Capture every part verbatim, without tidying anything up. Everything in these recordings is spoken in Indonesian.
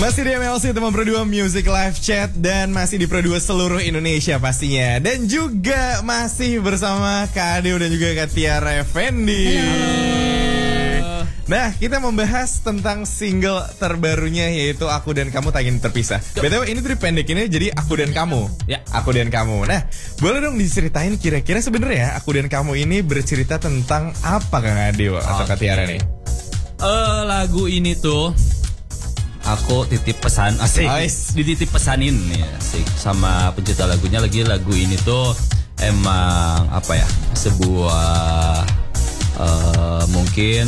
Masih di M L C teman berdua Music Live Chat dan masih di Pro dua seluruh Indonesia pastinya. Dan juga masih bersama Kak Adeo dan juga Kak Tiara Effendi. Halo. Nah, kita membahas tentang single terbarunya yaitu Aku dan Kamu Tak Ingin Terpisah. B T W ini tuh dipendekinnya jadi Aku dan Kamu. Ya, Aku dan Kamu. Nah, boleh dong diceritain kira-kira sebenarnya Aku dan Kamu ini bercerita tentang apa Kak Adeo atau Kak Tiara nih? Uh, lagu ini tuh aku titip pesan asik, Ais. dititip pesanin nih asik sama pencipta lagunya. Lagi lagu ini tuh emang apa ya, sebuah uh, mungkin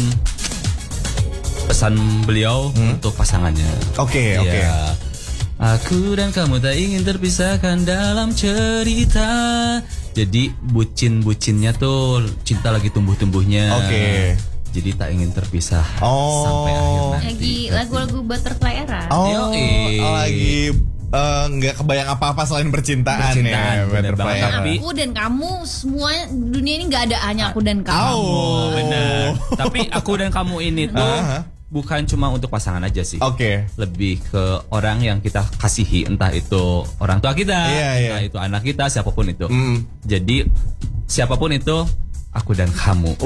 pesan beliau hmm? untuk pasangannya. Oke, okay, oke. Okay. Aku dan kamu tak ingin terpisahkan dalam cerita. Jadi bucin-bucinnya tuh cinta lagi tumbuh-tumbuhnya. Oke. Okay. Jadi tak ingin terpisah oh. sampai akhir nanti. Lagi lagu-lagu Butterfly Era. Oh, oh lagi nggak uh, kebayang apa-apa selain percintaan, percintaan ya. Butterfly Era. Aku dan kamu, semua dunia ini nggak ada hanya aku dan kamu. Oh, benar. Tapi aku dan kamu ini tuh uh-huh. bukan cuma untuk pasangan aja sih. Oke. Okay. Lebih ke orang yang kita kasihi, entah itu orang tua kita, yeah, yeah. entah itu anak kita, siapapun itu. Mm. Jadi siapapun itu, aku dan kamu.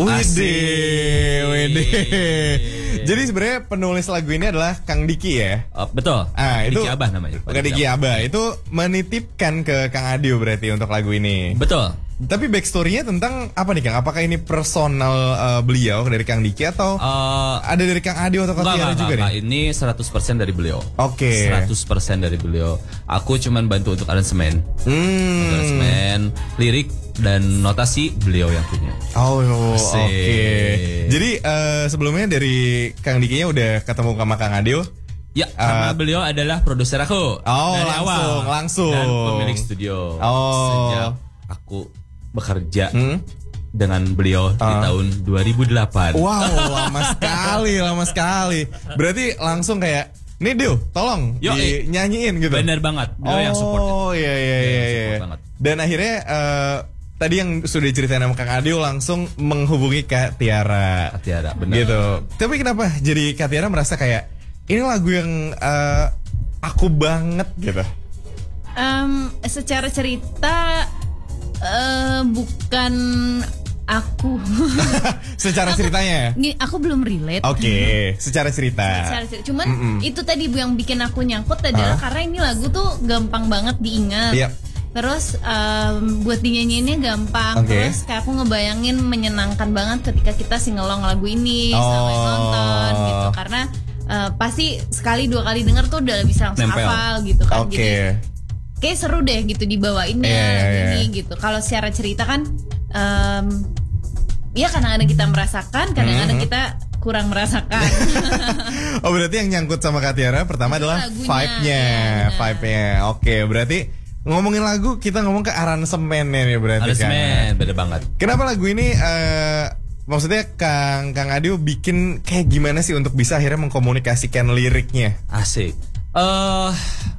Widih, widih. Jadi sebenarnya penulis lagu ini adalah Kang Diki ya? Uh, betul. Ah, itu Diki Abah namanya. Kang Diki Abah itu menitipkan ke Kang Adeo berarti untuk lagu ini. Betul. Tapi backstory-nya tentang apa nih Kang? Apakah ini personal uh, beliau dari Kang Diki atau uh, ada dari Kang Adeo atau Kang Tiara juga enggak, nih? Ini seratus persen dari beliau. Oke. Okay. seratus persen dari beliau. Aku cuman bantu untuk aransemen. Hmm. Aransemen, lirik dan notasi beliau yang punya. Oh, oke. Okay. Jadi uh, sebelumnya dari Kang Dikinya udah ketemu sama Kang Adeo? Ya, karena uh, beliau adalah produser aku. Oh, dari langsung, awal. langsung. Dan pemilik studio. Oh. Sejak aku bekerja hmm? dengan beliau uh. di tahun dua ribu delapan. Wow, lama sekali, lama sekali. Berarti langsung kayak, nih Deo, tolong Yo, di, nyanyiin gitu. Bener banget, beliau oh, yang support. Oh iya iya iya. iya. Dan akhirnya uh, tadi yang sudah diceritain sama Kang Adeo langsung menghubungi Kak Tiara. Kak Tiara, benar. Gitu. Tapi kenapa jadi Kak Tiara merasa kayak ini lagu yang uh, aku banget gitu? Um, secara cerita uh, bukan aku. Secara aku, ceritanya ya? Gini, aku belum relate. Oke, okay. Secara cerita. Secara cerita. Cuman Mm-mm. itu tadi Bu yang bikin aku nyangkut adalah huh? karena ini lagu tuh gampang banget diingat. Yep. Terus um, buat dinyanyiinnya gampang. Okay. Terus kayak aku ngebayangin menyenangkan banget ketika kita singelong lagu ini oh. sama nonton gitu. Karena uh, pasti sekali dua kali denger tuh udah bisa langsung hafal gitu kan. Oke. Okay. Jadi kayak seru deh gitu dibawainnya yeah, lagu yeah. ini gitu. Kalau secara cerita kan um, ya kadang-kadang kita merasakan, kadang-kadang mm-hmm. kita kurang merasakan. Oh berarti yang nyangkut sama Kak Tiara pertama adalah lagunya, vibe-nya, ya, vibe-nya. Oke, berarti ngomongin lagu kita ngomong ke aransemennya nih berarti kan. Aransemen, beda banget. Kenapa lagu ini uh, maksudnya Kang Kang Adeo bikin kayak gimana sih untuk bisa akhirnya mengkomunikasikan liriknya? Asik. Eh uh,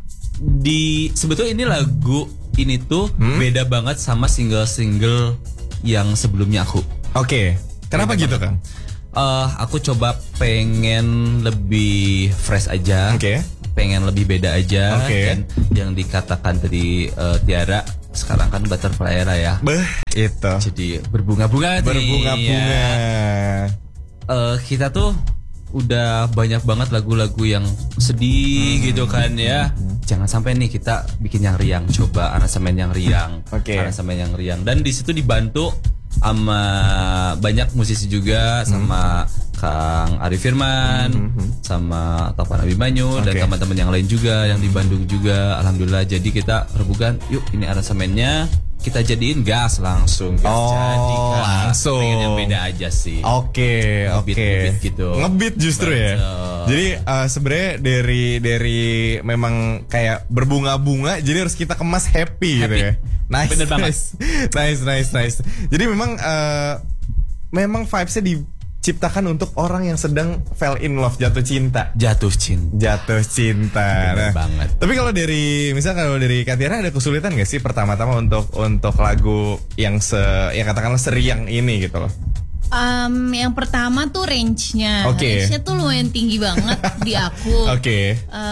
di sebetulnya ini lagu ini tuh hmm? beda banget sama single-single yang sebelumnya aku. Oke. Okay. Kenapa beda gitu banget. Kang? Uh, aku coba pengen lebih fresh aja. Oke. Okay. Pengen lebih beda aja. Okay. Dan yang dikatakan tadi uh, Tiara sekarang kan Butterfly Era ya. Beh, itu. Jadi berbunga-bunga. Berbunga-bunga. Ya. Uh, kita tuh udah banyak banget lagu-lagu yang sedih hmm. gitu kan ya. Hmm. Jangan sampai nih kita bikin yang riang, coba aransemen yang riang. Oke. Okay. Aransemen yang riang dan di situ dibantu sama banyak musisi juga, sama hmm. Kang Arif Firman, hmm. sama Topan Abimanyu okay. dan teman-teman yang lain juga yang di Bandung juga. Alhamdulillah jadi kita rebukan, yuk ini aransemennya kita jadiin gas langsung. Gas oh, jadi kan. langsung. Pengen yang beda aja sih. Oke, okay, oke. Okay. Ngebit gitu. Ngebit justru Betul. Ya. Jadi uh, sebenarnya dari dari memang kayak berbunga-bunga, jadi harus kita kemas happy, happy. Gitu ya. Nice, Bener banget. nice, nice, nice, nice. Jadi memang uh, memang vibes-nya diciptakan untuk orang yang sedang fell in love, jatuh cinta. Jatuh cinta. Jatuh cinta. Bener nah, banget. Tapi kalau dari misalnya kalau dari Kak Tiara ada kesulitan nggak sih pertama-tama untuk untuk lagu yang se yang katakanlah seriang ini gitu loh? Um, yang pertama tuh range-nya, okay. range-nya tuh lumayan tinggi banget di aku. Oke. Okay.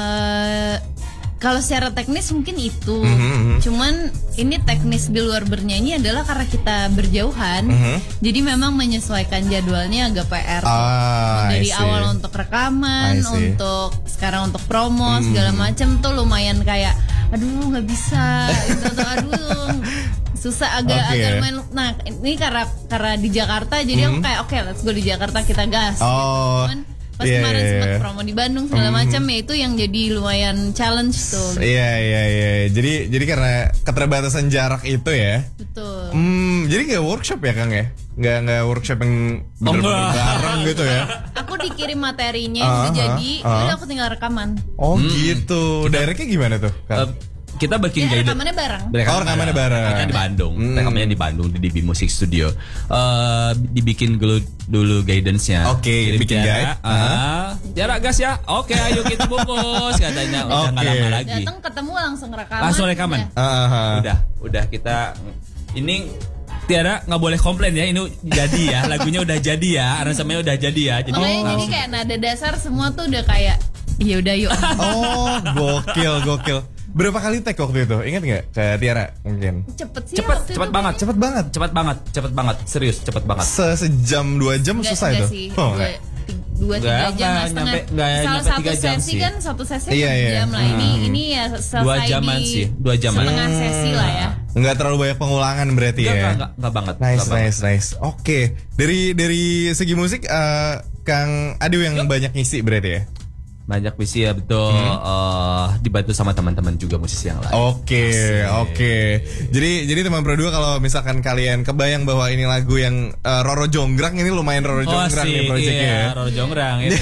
Uh, kalau secara teknis mungkin itu, mm-hmm. cuman ini teknis di luar bernyanyi adalah karena kita berjauhan, mm-hmm. jadi memang menyesuaikan jadwalnya agak P R. Ah, dari awal untuk rekaman, untuk sekarang untuk promo mm-hmm. segala macam tuh lumayan kayak, aduh nggak bisa, gitu tuh, aduh. Susah agak okay. agak main. Nah ini karena karena di Jakarta jadi mm. aku kayak oke okay, let's go di Jakarta kita gas. Oh, Cuman pas yeah, kemarin yeah, sempat yeah. promo di Bandung segala mm. macam ya itu yang jadi lumayan challenge tuh. Iya iya iya. Jadi jadi karena keterbatasan jarak itu ya. Betul. Hmm, jadi nggak workshop ya Kang ya? Nggak nggak workshop yang bener-bener oh, bareng gitu ya? Aku dikirim materinya uh, udah uh, jadi, uh. udah aku tinggal rekaman. Oh hmm. gitu. Directnya gimana tuh Kang? Uh, kita bikin ya, guidance. rekamannya bareng. Oh, rekamannya bareng. Kita di Bandung. Hmm. Rekamannya di Bandung di D B Music Studio. Uh, dibikin dulu dulu guidance-nya. Oke, okay, bikin guide. Ah, jarak gas ya. Oke, okay, ayo kita bungkus katanya. Udah enggak okay. lama lagi. Datang ketemu langsung rekaman. Langsung rekaman. Udah. Uh-huh. Udah, udah kita ini Tiara nggak boleh komplain ya, ini jadi ya, lagunya udah jadi ya, aransemennya udah jadi ya. Jadi makanya oh. jadi kayak nada dasar semua tuh udah kayak, iya udah yuk. Oh, gokil, gokil. Berapa kali take waktu itu? Ingat nggak ke Tiara mungkin? Cepet sih. Cepet, waktu cepet itu banget, kayaknya. cepet banget, cepet banget, cepet banget, serius, cepet banget. Se sejam dua jam Nggak, selesai nggak tuh. sih, Oh, dua, dua tiga Nggak, jam nggak lah setengah. nyampe- nggak Salah nyampe satu tiga jam sesi sih. kan satu sesi Iya, satu iya. jam lah. Ini Hmm. ini ya selesai Dua jaman di sih, dua jaman. setengah sesi lah ya. Nggak terlalu banyak pengulangan berarti Enggak, ya? enggak, enggak, enggak banget. Nice, enggak banget. nice, nice. Oke, dari dari segi musik, uh, Kang Adu yang Yuk. banyak ngisi berarti ya? Banyak visi ya betul. Hmm. Uh, dibantu sama teman-teman juga musisi yang lain. Oke, oke. Jadi jadi teman Pro dua kalau misalkan kalian kebayang bahwa ini lagu yang uh, Roro Jonggrang, ini lumayan Roro Oh, Jonggrang nih projectnya iya, ya. Roro Jonggrang ini.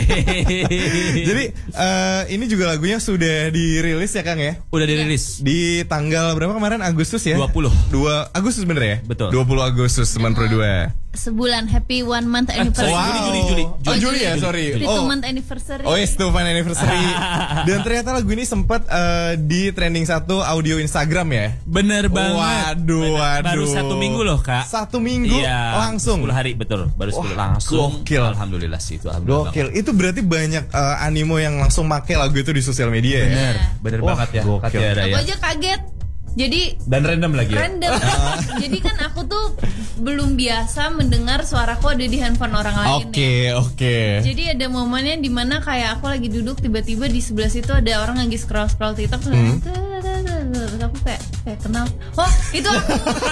Jadi uh, ini juga lagunya sudah dirilis ya Kang ya? Udah dirilis Di tanggal berapa kemarin? Agustus ya? dua puluh. dua Agustus bener ya? Betul. dua puluh Agustus teman Pro dua. Sebulan happy one month anniversary. Wow. Juli, Juli, Juli. Oh Juli ya, sorry. Happy two Oh, month anniversary. oh yes, two month anniversary. Dan ternyata lagu ini sempat uh, di trending satu audio Instagram ya? Bener banget. Waduh, Bener. waduh. Baru satu minggu loh kak. Satu minggu Iya, langsung. sepuluh hari betul. Baru sepuluh Wah, langsung. gokil. Alhamdulillah sih itu. Alhamdulillah. Gokil. Itu berarti banyak uh, animo yang langsung make lagu itu di sosial media ya? Bener, bener Wah, banget ya. gokil. Kak Tiara Aku ya. aja kaget. Jadi Dan random lagi ya. random. Jadi kan aku tuh belum biasa mendengar suaraku ada di handphone orang lain. Oke, ya. oke. Jadi ada momennya dimana kayak aku lagi duduk tiba-tiba di sebelah situ ada orang lagi scroll scroll TikTok terus Hmm. terus aku kayak kayak kenal. Oh itu aku.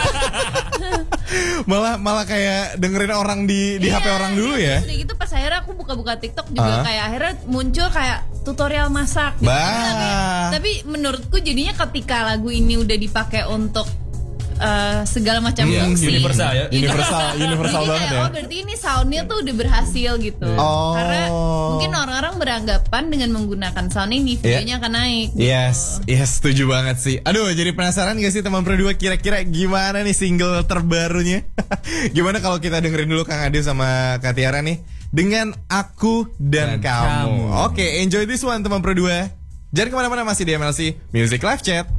malah malah kayak dengerin orang di di Iya, H P orang dulu ya. Terus udah gitu pas akhirnya aku buka-buka TikTok juga Ah. kayak akhirnya muncul kayak tutorial masak. Gitu. Bah. Tapi, tapi menurutku jadinya ketika lagu ini udah dipakai untuk uh, segala macam Iya, fungsi, universal ya. Ini- Universal, universal jadi banget kayak, ya. Oh berarti ini soundnya tuh udah berhasil gitu. Oh. Karena mungkin orang-orang beranggapan dengan menggunakan sound ini videonya akan naik. Gitu. Yes, yes, setuju banget sih. Aduh, jadi penasaran gak sih teman Pro dua kira-kira gimana nih single terbarunya? Gimana kalau kita dengerin dulu Kang Ade sama Kak Tiara nih dengan Aku dan, Dan Kamu. Kamu. Oke, enjoy this one teman Pro dua. Jangan kemana-mana, masih di M L C Music Live Chat.